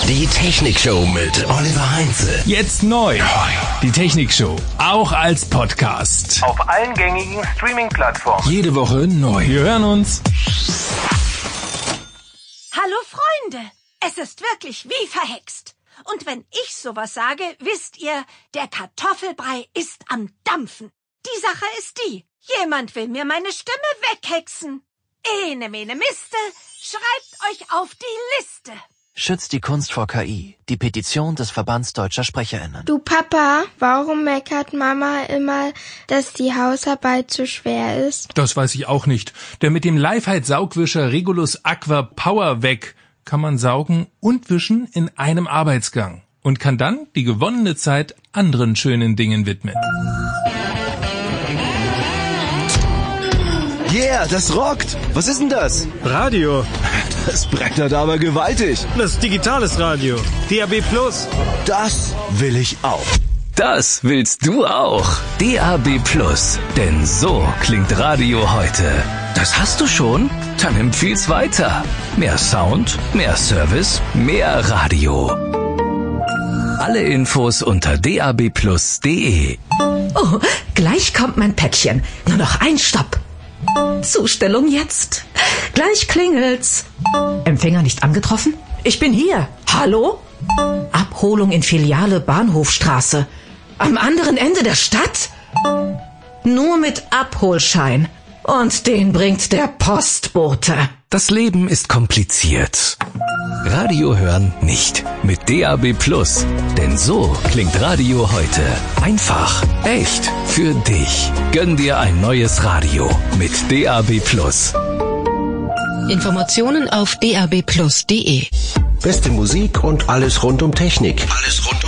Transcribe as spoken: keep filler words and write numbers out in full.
Die Technikshow mit Oliver Heinze. Jetzt neu. Die Technikshow, auch als Podcast. Auf allen gängigen Streaming-Plattformen. Jede Woche neu. Wir hören uns. Hallo Freunde, es ist wirklich wie verhext. Und wenn ich sowas sage, wisst ihr, der Kartoffelbrei ist am Dampfen. Die Sache ist die, jemand will mir meine Stimme weghexen. Ene mene miste, schreibt euch auf die Liste. Schützt die Kunst vor K I. Die Petition des Verbands Deutscher SprecherInnen. Du Papa, warum meckert Mama immer, dass die Hausarbeit zu schwer ist? Das weiß ich auch nicht. Denn mit dem Lifehide-Saugwischer Regulus Aqua Power Weg kann man saugen und wischen in einem Arbeitsgang und kann dann die gewonnene Zeit anderen schönen Dingen widmen. Yeah, das rockt! Was ist denn das? Radio. Das brettert aber gewaltig. Das ist digitales Radio. D A B Plus. Das will ich auch. Das willst du auch. D A B Plus. Denn so klingt Radio heute. Das hast du schon? Dann empfiehl's weiter. Mehr Sound, mehr Service, mehr Radio. Alle Infos unter d a b plus punkt d e. Oh, gleich kommt mein Päckchen. Nur noch ein Stopp. Zustellung jetzt. Gleich klingelt's. Empfänger nicht angetroffen? Ich bin hier. Hallo? Abholung in Filiale Bahnhofstraße. Am anderen Ende der Stadt? Nur mit Abholschein. Und den bringt der Postbote. Das Leben ist kompliziert. Radio hören nicht. Mit D A B Plus. Denn so klingt Radio heute. Einfach, echt, für dich. Gönn dir ein neues Radio mit D A B Plus. Informationen auf d a b plus punkt d e. Beste Musik und alles rund um Technik. Alles rund um